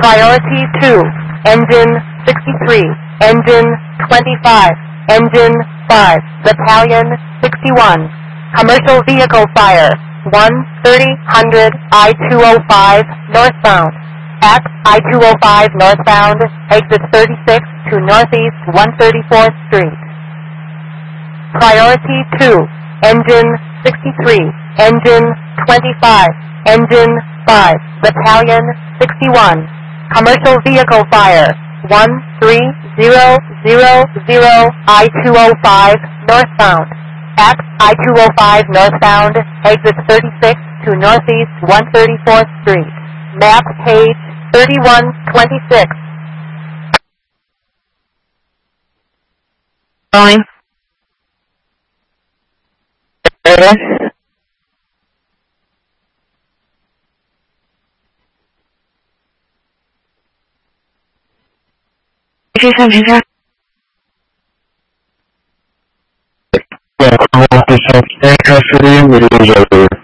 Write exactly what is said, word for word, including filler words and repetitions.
Priority two, engine sixty-three, engine twenty-five, engine five, battalion sixty-one. Commercial vehicle fire, one thirty hundred I two oh five northbound. At I two oh five northbound, exit thirty-six to northeast one thirty-fourth Street. Priority two, engine sixty-three, engine twenty-five, engine five, battalion sixty-one. Commercial vehicle fire, one three zero zero zero I two oh five northbound. At I two oh five northbound, exit thirty-six to northeast one thirty-fourth Street. Map page thirty-one twenty-six. Going. Is this something? Yeah, call officer, stay in custody, video is over.